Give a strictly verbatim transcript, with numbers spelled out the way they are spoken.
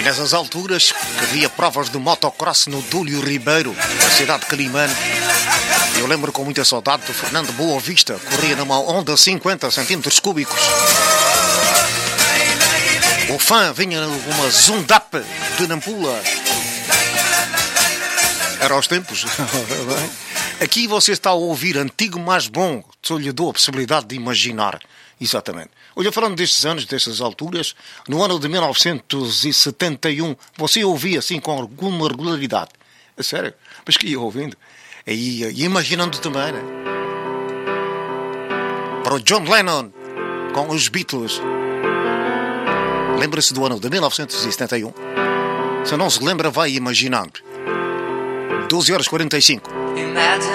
E nessas alturas que havia provas de motocross no Dúlio Ribeiro, na cidade de Quelimane. Eu lembro com muita saudade do Fernando Boa Vista, corria numa Honda cinquenta centímetros cúbicos. O fã vinha numa Zundap de Nampula. Era aos tempos. Aqui você está a ouvir Antigo Mais Bom, só lhe dou a possibilidade de imaginar. Exatamente. Olha, falando destes anos, destas alturas, no ano de mil novecentos e setenta e um, você ouvia assim com alguma regularidade. É sério? Mas que ia ouvindo. E, e imaginando também, né? Para o John Lennon, com os Beatles. Lembra-se do ano de mil novecentos e setenta e um? Se não se lembra, vai imaginando. doze horas e quarenta e cinco.